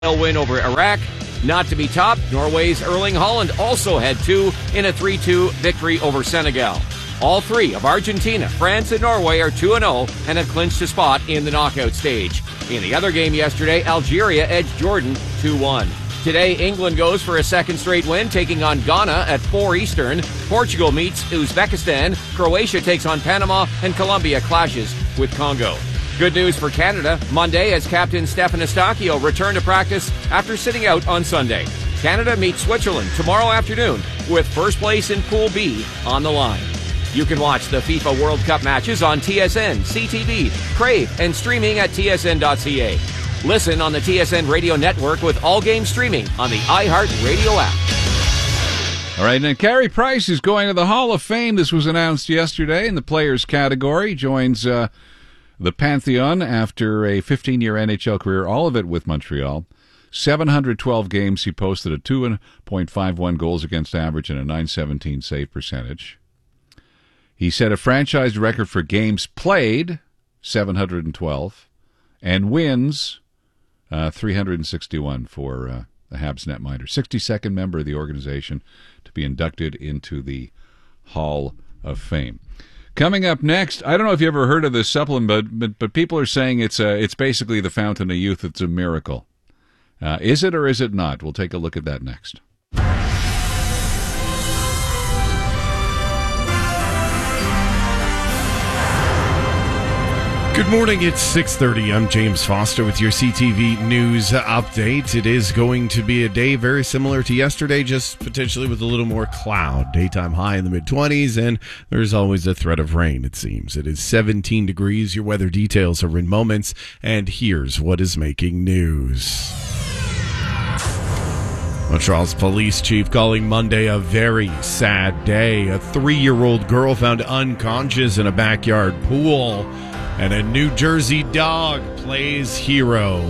win over Iraq. Not to be topped, Norway's Erling Haaland also had 2 in a 3-2 victory over Senegal. All 3 of Argentina, France, and Norway are 2-0 and have clinched a spot in the knockout stage. In the other game yesterday, Algeria edged Jordan 2-1. Today, England goes for a second straight win, taking on Ghana at 4 Eastern. Portugal meets Uzbekistan. Croatia takes on Panama, and Colombia clashes with Congo. Good news for Canada. Monday, as captain Stefan Eustáquio returned to practice after sitting out on Sunday. Canada meets Switzerland tomorrow afternoon with first place in Pool B on the line. You can watch the FIFA World Cup matches on TSN, CTV, Crave, and streaming at tsn.ca. Listen on the TSN Radio Network with all game streaming on the iHeartRadio app. All right, and Carey Price is going to the Hall of Fame. This was announced yesterday in the players category. Joins the Pantheon after a 15-year NHL career, all of it with Montreal. 712 games. He posted a 2.51 goals against average and a .917 save percentage. He set a franchise record for games played, 712, and wins, 361 for the Habs netminder. 62nd member of the organization to be inducted into the Hall of Fame. Coming up next, I don't know if you ever heard of this supplement, but people are saying it's basically the fountain of youth. It's a miracle. Is it or is it not? We'll take a look at that next. Good morning, it's 6:30. I'm James Foster with your CTV News update. It is going to be a day very similar to yesterday, just potentially with a little more cloud. Daytime high in the mid-20s, and there's always a threat of rain, it seems. It is 17 degrees. Your weather details are in moments, and here's what is making news. Montreal's police chief calling Monday a very sad day. A 3-year-old girl found unconscious in a backyard pool. And a New Jersey dog plays hero.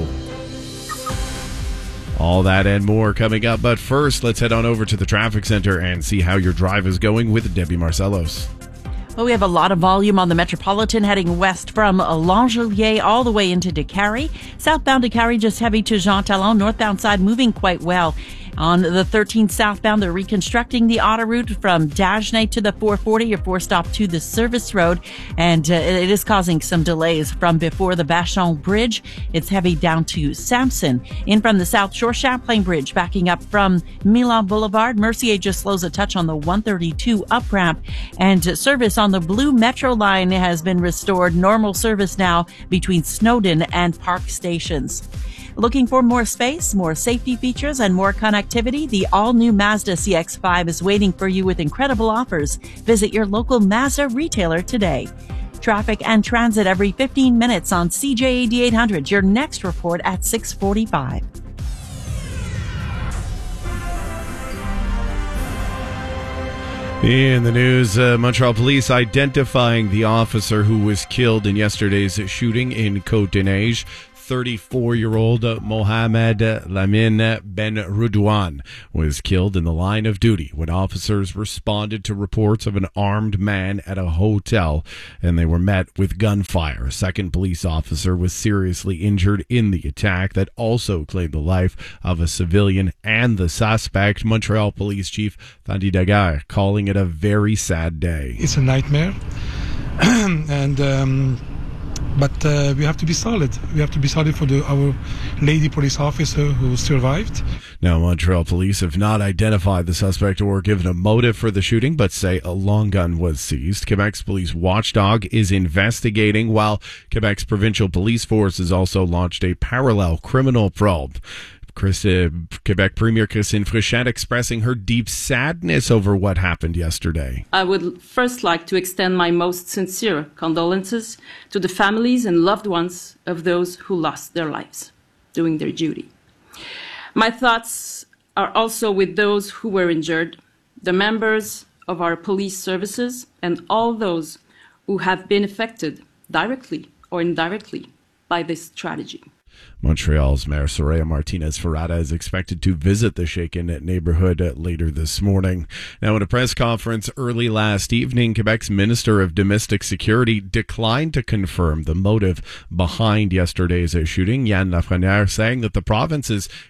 All that and more coming up. But first, let's head on over to the traffic center and see how your drive is going with Debbie Marcellos. Well, we have a lot of volume on the Metropolitan heading west from Langelier all the way into Décarie. Southbound Décarie just heavy to Jean Talon. Northbound side moving quite well. On the 13 southbound, they're reconstructing the autoroute from Dagenais to the 440. You're forced off to the service road, and it is causing some delays from before the Vachon Bridge. It's heavy down to Sampson. In from the South Shore, Champlain Bridge backing up from Milan Boulevard. Mercier just slows a touch on the 132 up ramp, and service on the Blue Metro line has been restored. Normal service now between Snowden and Park stations. Looking for more space, more safety features, and more connectivity? The all-new Mazda CX-5 is waiting for you with incredible offers. Visit your local Mazda retailer today. Traffic and transit every 15 minutes on CJ 8800. Your next report at 6:45. In the news, Montreal police identifying the officer who was killed in yesterday's shooting in Côte-des-Neiges. 34-year-old Mohamed Lamine Ben Roudouane was killed in the line of duty when officers responded to reports of an armed man at a hotel, and they were met with gunfire. A second police officer was seriously injured in the attack that also claimed the life of a civilian and the suspect. Montreal Police Chief Thandi Daguerre calling it a very sad day. It's a nightmare, but we have to be solid. We have to be solid for our lady police officer who survived. Now, Montreal police have not identified the suspect or given a motive for the shooting, but say a long gun was seized. Quebec's police watchdog is investigating, while Quebec's provincial police force has also launched a parallel criminal probe. Quebec Premier Christine Fréchette expressing her deep sadness over what happened yesterday. I would first like to extend my most sincere condolences to the families and loved ones of those who lost their lives doing their duty. My thoughts are also with those who were injured, the members of our police services, and all those who have been affected directly or indirectly by this tragedy. Montreal's Mayor Soraya Martinez-Ferrada is expected to visit the shaken neighborhood later this morning. Now, in a press conference early last evening, Quebec's Minister of Domestic Security declined to confirm the motive behind yesterday's shooting. Yann Lafrenière saying that the province is